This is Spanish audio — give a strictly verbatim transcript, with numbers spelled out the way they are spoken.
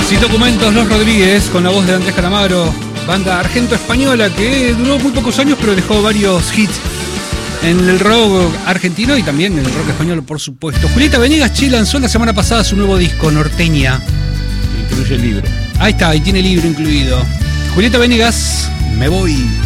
Sin documentos, Los Rodríguez, con la voz de Andrés Calamaro, banda argento-española que duró muy pocos años, pero dejó varios hits en el rock argentino y también en el rock español, por supuesto. Julieta Venegas, Che, lanzó la semana pasada su nuevo disco, Norteña. Incluye el libro. Ahí está, y tiene libro incluido. Julieta Venegas, Me Voy.